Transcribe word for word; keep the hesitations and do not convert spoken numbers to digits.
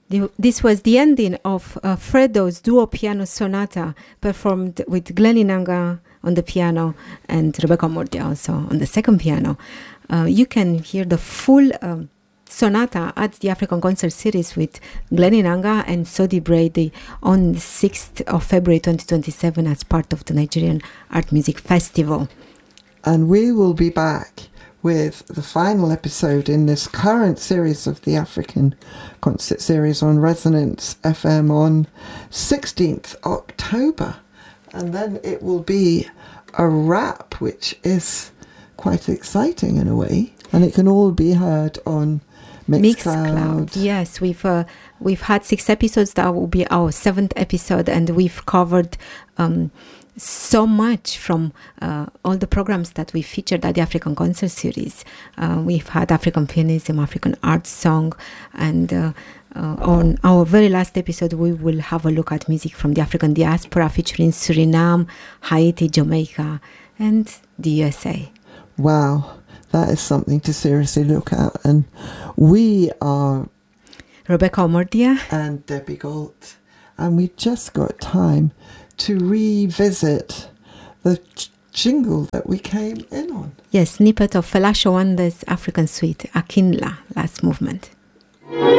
The, this was the ending of uh, Fredo's duo piano sonata performed with Glenn Inanga on the piano and Rebecca Mordia also on the second piano. Uh, you can hear the full um, sonata at the African Concert Series with Glenn Inanga and Sodi Brady on the sixth of February twenty twenty-seven as part of the Nigerian Art Music Festival. And we will be back with the final episode in this current series of the African Concert Series on Resonance F M on sixteenth October. And then it will be a wrap, which is quite exciting in a way. And it can all be heard on Mixcloud. Mixcloud. Yes, we've uh, we've had six episodes. That will be our seventh episode, and we've covered um, so much from uh, all the programs that we featured at the African Concert Series. Uh, we've had African Pianism, African Art Song, and uh, uh, on our very last episode, we will have a look at music from the African diaspora featuring Suriname, Haiti, Jamaica, and the U S A. Wow. That is something to seriously look at. And we are Rebecca Omordia and Debbie Galt. And we just got time to revisit the j- jingle that we came in on. Yes, snippet of Fela Showanda's African Suite, Akinla, last movement.